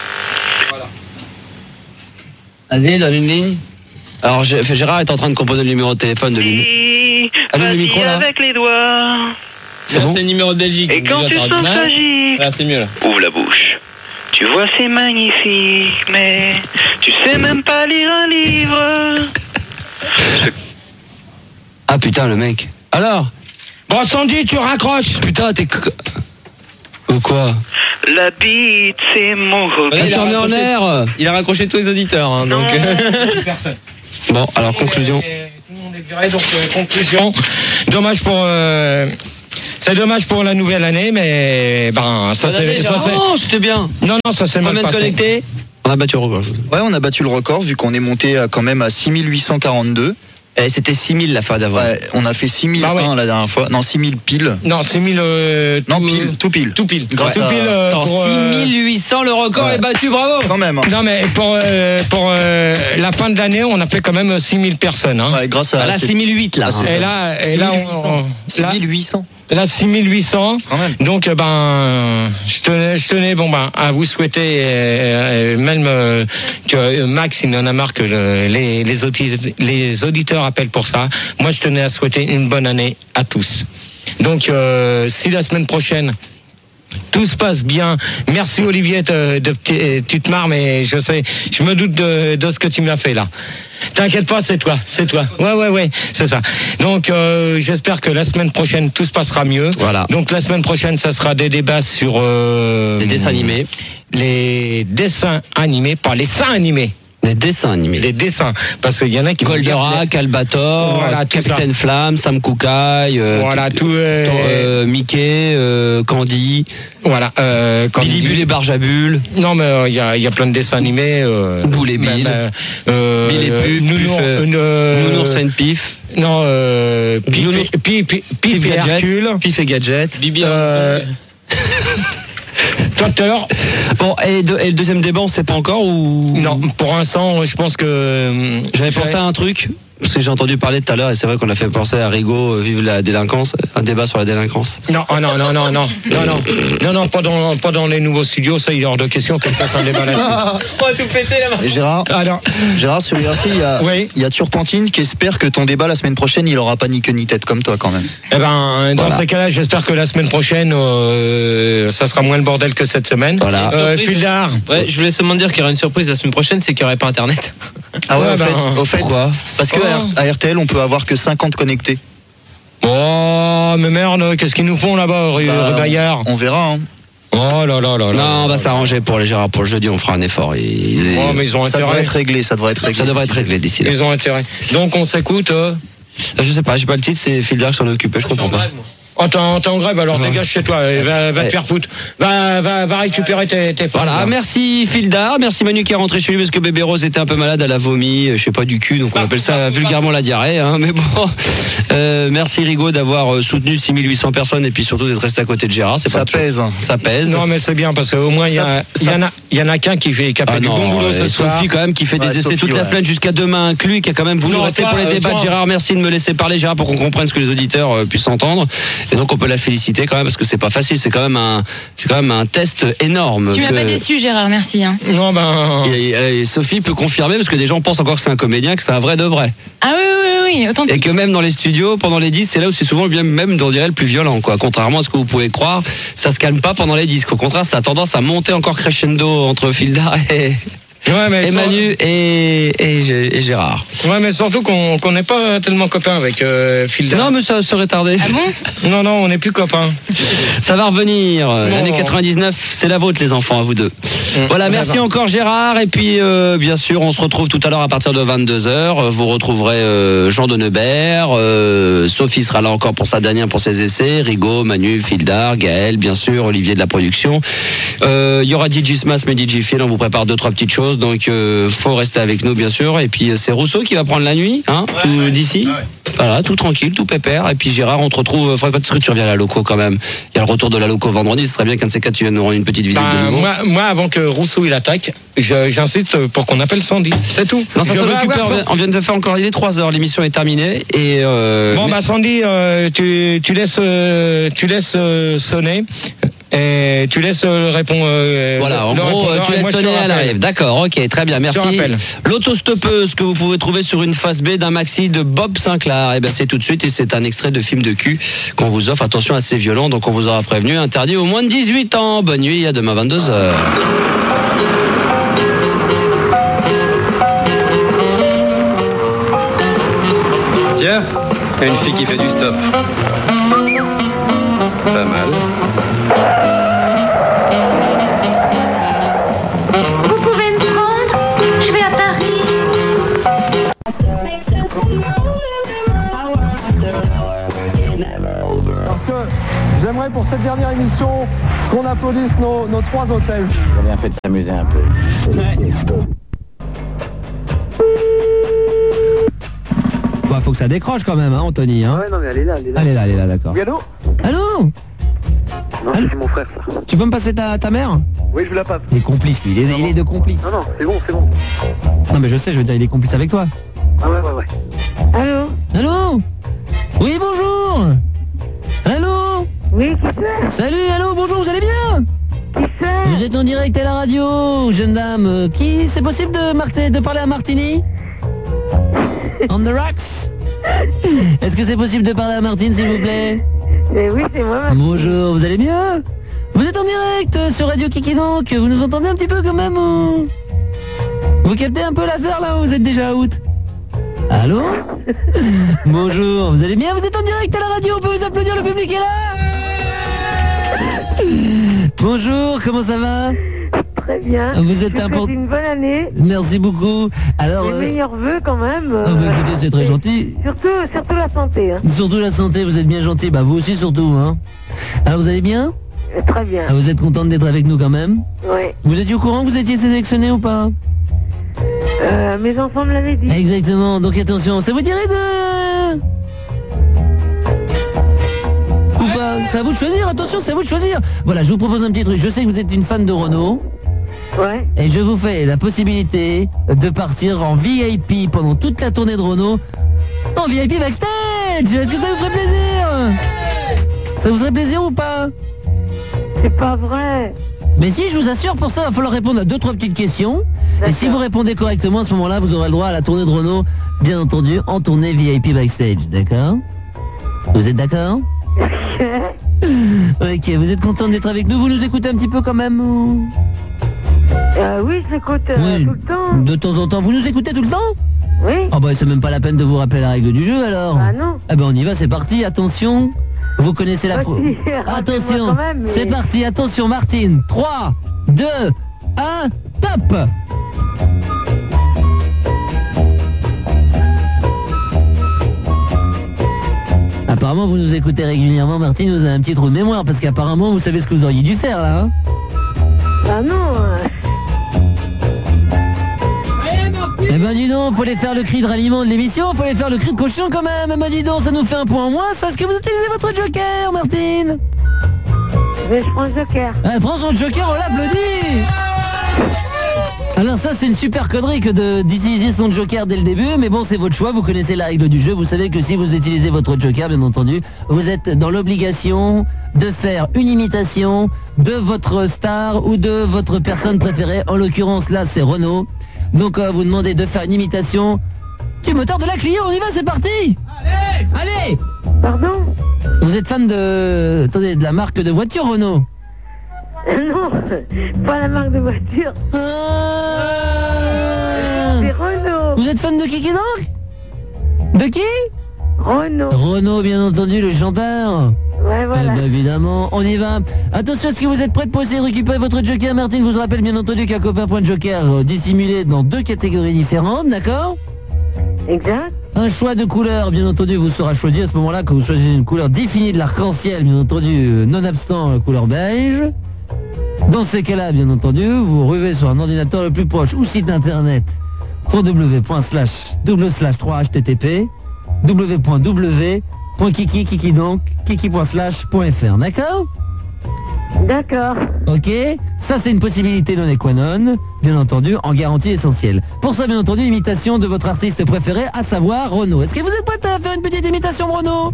Vas-y, donne une ligne. Alors, G- Gérard est en train de composer le numéro de téléphone de lui. Vas-y, Allume le micro, là. avec les doigts. C'est bon? le numéro de Belgique. Et quand tu te sens fragile, Là, c'est mieux là. ouvre la bouche. Tu Tu vois, c'est magnifique, mais tu sais même pas lire un livre. Ah putain, le mec. Alors? Bon, Sandy, tu raccroches. Putain, t'es... Ou quoi? La bite, c'est mon hobby. Ouais, il, a en air. il a raccroché tous les auditeurs. Hein, donc... Personne. Bon, alors conclusion. Tout le monde est viré, donc euh, conclusion. Dommage pour... Euh... C'est dommage pour la nouvelle année, mais ben ça c'est... Ça, c'est... Non, c'était bien. Non, non, ça s'est mal passé. Combien de connectés? On a battu le record. Ouais, on a battu le record vu qu'on est monté à, quand même à six mille huit cent quarante-deux. Et c'était six mille la fois d'avant. Ouais, on a fait six mille un bah ouais. la dernière fois. Non, six mille pile. Non, six mille... Euh, non, pile, tout pile. Tout pile. Grâce ouais. à... Tout pile euh, Attends, pour, six mille huit cents, le record ouais. est battu, bravo. Quand même. Hein. Non, mais pour, euh, pour euh, la fin de l'année, on a fait quand même six mille personnes. Hein. Ouais, grâce à... Bah là, six mille huit, là. Et là, et là, on... six mille huit cents. Là, six mille huit cents. Donc, ben, je tenais, je tenais, bon, ben, à vous souhaiter, euh, même euh, que Max, il en a marre que le, les, les, auditeurs, les auditeurs appellent pour ça. Moi, je tenais à souhaiter une bonne année à tous. Donc, euh, si la semaine prochaine, tout se passe bien. Merci Olivier, de, de, tu te marres, mais je sais, je me doute de, de ce que tu m'as fait là. T'inquiète pas, c'est toi, c'est toi. Ouais, ouais, ouais, c'est ça. Donc, euh, j'espère que la semaine prochaine, tout se passera mieux. Voilà. Donc, la semaine prochaine, ça sera des débats sur... Euh, les dessins animés. Les dessins animés, pas les seins animés. Les dessins animés. Les dessins. Parce qu'il y en a qui... Goldorak, Albator, voilà, Capitaine Flamme, Sam Koukaï, euh, voilà, tout, euh, euh, Mickey, euh, Candy. Voilà. Euh, Billy Bull et Barjabul. Non, mais il euh, y, y a plein de dessins animés. Euh, Boule et Bill. Euh, Bill et Puff. Nounours euh, Nounours et Pif. Non, euh, Pif, Nounours, et, Pif, Pif, Pif, Pif et Gadget, Hercule. Pif et Gadget. Bibi euh, Docteur. Bon, et, de, et le deuxième débat, on sait pas encore ou... Non, pour l'instant, je pense que... J'avais pensé à un truc, parce que j'ai entendu parler tout à l'heure, et c'est vrai qu'on a fait penser à Rigaud, euh, Vive la délinquance, un débat sur la délinquance. Non, oh non, non, non, non, non, non, non, non, pas dans, pas dans les nouveaux studios, ça, il est hors de question qu'on fasse un débat là-dessus. On va tout péter là-bas. Gérard, Alors, Gérard, sur I R C, il y a, oui. il y a Turpentine qui espère que ton débat la semaine prochaine, il aura pas ni queue ni tête comme toi quand même. Eh ben, dans voilà. ces cas-là, j'espère que la semaine prochaine, euh, ça sera moins le bordel que cette semaine. Voilà. Euh, Fildar. Ouais, je voulais seulement dire qu'il y aura une surprise la semaine prochaine, c'est qu'il n'y aurait pas Internet. Ah ouais, ouais au, ben, fait, au fait. Pourquoi? Parce que oh. à R T L, on peut avoir que cinquante connectés. Oh, mais merde, qu'est-ce qu'ils nous font là-bas, rue bah, Bayard? On verra, hein. Oh là là là là. Non, on va s'arranger pour les Gérard pour le jeudi, on fera un effort. Ils... Oh, mais ils ont ça intérêt. devrait être réglé, ça devrait être réglé. Ça devrait être réglé d'ici là. Ils ont intérêt. Donc on s'écoute. Euh... Je sais pas, j'ai pas le titre, c'est Fildar qui s'en est occupé, je comprends pas. Oh, t'es en, t'es en grève, alors ouais. Dégage chez toi, va, va te faire foutre. Va, va, va récupérer tes, tes femmes. Voilà, merci Fildar, merci Manu qui est rentré chez lui parce que bébé Rose était un peu malade, elle a vomi, je sais pas, du cul, donc on appelle ça vulgairement la diarrhée, hein, mais bon. Euh, merci Rigaud d'avoir soutenu six mille huit cents personnes et puis surtout d'être resté à côté de Gérard. C'est ça pas pèse. Tout. Ça pèse. Non, mais c'est bien parce qu'au moins il y, y, y en a, il y en a qu'un qui fait, qui a fait ah du non, bon boulot ce soir. Sophie quand même qui fait ouais, des essais Sophie, toute ouais. la semaine jusqu'à demain inclus, qui a quand même voulu non, rester toi, pour les euh, débats. Toi. Gérard, merci de me laisser parler Gérard pour qu'on comprenne ce que les auditeurs euh, puissent entendre. Et donc on peut la féliciter quand même parce que c'est pas facile, c'est quand même un, c'est quand même un test énorme. Tu m'as que... pas déçu Gérard, merci. Hein. Non ben. Et, et Sophie peut confirmer parce que des gens pensent encore que c'est un comédien, que c'est un vrai de vrai. Ah oui oui oui, autant. Et que même dans les studios, pendant les disques, c'est là où c'est souvent bien même on dirait le plus violent quoi. Contrairement à ce que vous pouvez croire, ça se calme pas pendant les disques. Au contraire, ça a tendance à monter encore crescendo entre Fildar et. Ouais, mais et Manu et, et, et Gérard. Ouais, mais surtout qu'on qu'on n'est pas tellement copains avec euh, Fildar. Non, mais ça serait tardé. Ah bon? Non, non, on n'est plus copains. Ça va revenir. L'année quatre-vingt-dix-neuf, c'est la vôtre, les enfants, à vous deux. Mmh. Voilà, merci bah. encore Gérard. Et puis, euh, bien sûr, on se retrouve tout à l'heure à partir de vingt-deux heures. Vous retrouverez euh, Jean Denebert. Euh, Sophie sera là encore pour sa dernière, pour ses essais. Rigaud, Manu, Fildar, Gaël, bien sûr, Olivier de la production. Il euh, y aura D J Smash, mais D J Phil. On vous prépare deux, trois petites choses. Donc euh, faut rester avec nous bien sûr. Et puis c'est Rousseau qui va prendre la nuit, hein, ouais, tout ouais, d'ici. Ouais. Voilà, tout tranquille, tout pépère. Et puis Gérard, on te retrouve. Faudrait que tu reviens à la loco quand même. Il y a le retour de la loco vendredi. Ce serait bien qu'un de ces quatre tu viennes nous rendre une petite visite bah, de nouveau. Moi, moi, avant que Rousseau il attaque, j'incite pour qu'on appelle Sandy. C'est tout. Non, ça on vient de faire encore. Il est trois heures. L'émission est terminée. Et euh, bon mais... bah Sandy, euh, tu, tu laisses, euh, tu laisses euh, sonner. Et tu laisses euh, répondre. Euh, voilà, en gros, tu laisses sonner à l'arrive. D'accord, ok, très bien, merci. L'autostoppeuse que vous pouvez trouver sur une face B d'un maxi de Bob Sinclair. Et bien, c'est tout de suite et c'est un extrait de film de cul qu'on vous offre. Attention, assez violent, donc on vous aura prévenu. Interdit au moins de dix-huit ans. Bonne nuit, à demain vingt-deux heures. Une fille qui fait du stop. Pas mal. Vous pouvez me prendre? Je vais à Paris. Parce que j'aimerais pour cette dernière émission qu'on applaudisse nos, nos trois hôtesses. Ils ont bien fait de s'amuser un peu. Ouais. Bah, faut que ça décroche quand même, hein, Anthony. Hein. Ouais, non, mais elle est là, elle est là. Elle est là, elle est là, d'accord. Oui, allô? Allô? Non, c'est mon frère, ça. Tu peux me passer ta, ta mère? Oui, je vous la passe. Il est complice, lui. Il est, il est de complice. Non, non, c'est bon, c'est bon. Non, mais je sais, je veux dire, il est complice avec toi. Ah ouais, ouais, ouais. Allô? Allô? Oui, bonjour. Allô? Oui, qui c'est? Salut, allô, bonjour, vous allez bien? Qui c'est? Vous êtes en direct à la radio, jeune dame. Euh, Qui? C'est possible de, Marti- de parler à Martini? On the rocks? Est-ce que c'est possible de parler à Martine, s'il vous plaît? Eh oui, c'est moi. Bonjour, vous allez bien? Vous êtes en direct euh, sur Radio Kiki donc, vous nous entendez un petit peu quand même ou... Vous captez un peu l'affaire là ou vous êtes déjà out? Allô? Bonjour, vous allez bien? Vous êtes en direct à la radio, on peut vous applaudir, le public est là? Bonjour, comment ça va? Très bien. Vous êtes Je vous important. souhaite une bonne année. Merci beaucoup. Alors, Les euh, meilleurs vœux quand même. ah bah, écoutez, c'est très gentil. Surtout, surtout la santé. Hein. Surtout la santé, vous êtes bien gentil. Bah vous aussi surtout, hein. Alors vous allez bien? Euh, Très bien. Ah, vous êtes contente d'être avec nous quand même? Oui. Vous étiez au courant que vous étiez sélectionné ou pas? Euh, mes enfants me l'avaient dit. Exactement, donc attention, ça vous dirait de... Ou pas? C'est à vous de choisir, attention, c'est à vous de choisir. Voilà, je vous propose un petit truc. Je sais que vous êtes une fan de Renault. Ouais. Et je vous fais la possibilité de partir en V I P pendant toute la tournée de Renault. En V I P backstage. Est-ce que ça vous ferait plaisir? Ça vous ferait plaisir ou pas? C'est pas vrai. Mais si, je vous assure, pour ça, il va falloir répondre à deux, trois petites questions. Et si vous répondez correctement, à ce moment-là, vous aurez le droit à la tournée de Renault, bien entendu, en tournée V I P backstage, d'accord? Vous êtes d'accord? Ok, vous êtes content d'être avec nous? Vous nous écoutez un petit peu quand même ou... Euh, oui, je l'écoute euh, Oui, tout le temps. de temps en temps. Vous nous écoutez tout le temps? Oui. Ah bah c'est même pas la peine de vous rappeler la règle du jeu alors. Ah non. Ah bah on y va, c'est parti, attention. Vous connaissez la pro... Vas-y, Attention, rappelle-moi quand même, mais- c'est parti, attention Martine. trois, deux, un, top. Apparemment vous nous écoutez régulièrement Martine, vous avez un petit trou de mémoire parce qu'apparemment vous savez ce que vous auriez dû faire là. Hein. Ah non. euh, Eh ben dis donc, faut aller faire le cri de ralliement de l'émission, faut aller faire le cri de cochon quand même. Eh ben dis donc, ça nous fait un point en moins. Ça, est-ce que vous utilisez votre joker, Martine? Mais je prends le joker. Ah, prends son joker, on l'applaudit. Alors ça, c'est une super connerie que de- d'utiliser son joker dès le début, mais bon, c'est votre choix, vous connaissez la règle du jeu, vous savez que si vous utilisez votre joker, bien entendu, vous êtes dans l'obligation de faire une imitation de votre star ou de votre personne préférée. En l'occurrence, là, c'est Renault. Donc, on va vous demander de faire une imitation du moteur de la Clio. On y va, c'est parti. Allez, allez. Pardon? Vous êtes fan de... Attendez, de la marque de voiture, Renault? Non, pas la marque de voiture. Ah. C'est Renault. Vous êtes fan de qui qui donc? De qui? Renault. Renault, bien entendu, le chanteur. Ouais, voilà. Eh ben, évidemment, on y va. Attention, est-ce que vous êtes prêts pour essayer de récupérer votre joker? Martine vous rappelle bien entendu qu'un copain point de joker euh, dissimulé dans deux catégories différentes, d'accord? Exact. Un choix de couleur, bien entendu, vous sera choisi à ce moment-là que vous choisissez une couleur définie de l'arc-en-ciel, bien entendu, euh, nonobstant la couleur beige. Dans ces cas-là, bien entendu, vous ruvez sur un ordinateur le plus proche ou site internet www point slash double slash trois H T T P w point w point kiki kiki donc kiki point slash point fr, d'accord? D'accord. Ok, ça c'est une possibilité non qua non, bien entendu, en garantie essentielle. Pour ça, bien entendu, imitation de votre artiste préféré, à savoir Renaud. Est-ce que vous êtes prêts à faire une petite imitation de Renaud?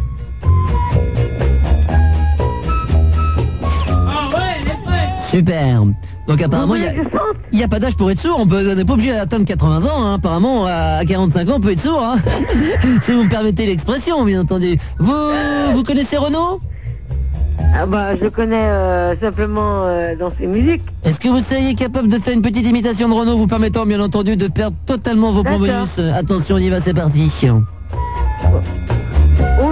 Ah ouais, il est prêt. Super. Donc apparemment, il n'y a, a pas d'âge pour être sourd, on peut- on n'est pas obligé d'atteindre quatre-vingts ans, hein. Apparemment à quarante-cinq ans on peut être sourd, hein. Si vous me permettez l'expression, bien entendu. Vous, vous connaissez Renaud? Ah bah je connais euh, simplement euh, dans ses musiques. Est-ce que vous seriez capable de faire une petite imitation de Renaud vous permettant bien entendu de perdre totalement vos points D'accord. bonus? Attention, on y va, c'est parti. Oh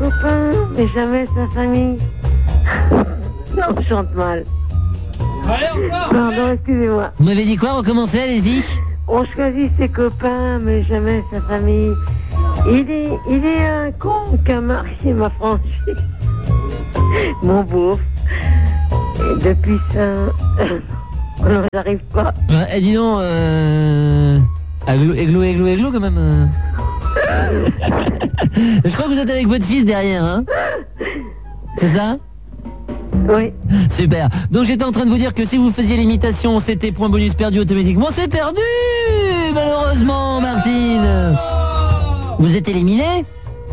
copains, mais jamais sa famille. Non, je chante mal. Pardon, excusez-moi. Vous m'avez dit quoi? Recommencez, allez-y. On choisit ses copains, mais jamais sa famille. Il est, il est un con qu'un marié m'a franchi. Mon beau. Et depuis ça, alors j'arrive pas. Ouais, et dis donc, euh... Églou, églou, églou, églou, quand même. euh. Je crois que vous êtes avec votre fils derrière, hein? C'est ça? Oui. Super. Donc j'étais en train de vous dire que si vous faisiez l'imitation, c'était point bonus perdu automatiquement. C'est perdu, malheureusement, Martine. Vous êtes éliminé?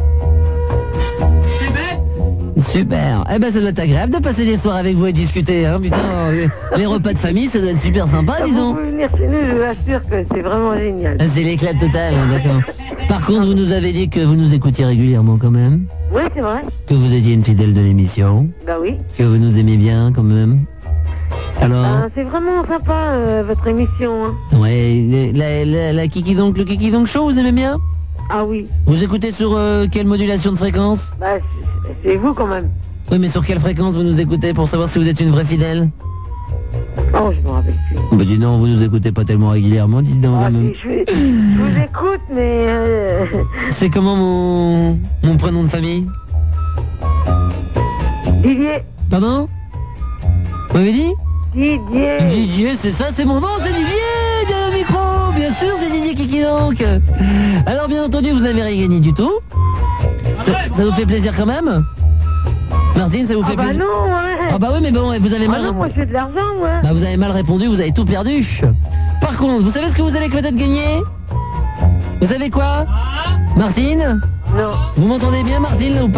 Super. Eh ben ça doit être agréable de passer des soirs avec vous et discuter, hein, putain. Les repas de famille, ça doit être super sympa, disons. Vous pouvez venir chez nous, je vous assure que c'est vraiment génial. Ah, c'est l'éclat total, hein, d'accord. Par contre, vous nous avez dit que vous nous écoutiez régulièrement quand même. Oui, c'est vrai. Que vous étiez une fidèle de l'émission. Bah oui. Que vous nous aimez bien quand même. Alors Ah, c'est vraiment sympa, euh, votre émission. Hein. Ouais, la, la, la Kiki Donc, le Kiki Donc Show, vous aimez bien? Ah oui. Vous écoutez sur euh, quelle modulation de fréquence? Bah, c'est vous quand même. Oui, mais sur quelle fréquence vous nous écoutez pour savoir si vous êtes une vraie fidèle? Oh, je me rappelle plus. Bah dis non, vous nous écoutez pas tellement régulièrement, dis donc. Ah, même. si, je, je vous écoute, mais... Euh... C'est comment mon, mon prénom de famille? Didier. Pardon? Vous m'avez dit? Didier. Didier, c'est ça, c'est mon nom, c'est Didier de micro, bien sûr, c'est Didier Kiki Donc. Alors bien entendu, vous n'avez rien gagné du tout. Ça, ça vous fait plaisir quand même? Martine, ça vous fait ah bah plaisir? non, ouais. Ah bah oui, mais bon, vous avez mal... Ah non, moi je fais de l'argent, moi. Bah vous avez mal répondu, vous avez tout perdu. Par contre, vous savez ce que vous allez peut-être gagner? Vous savez quoi? Martine? Non. Vous m'entendez bien, Martine, ou pas?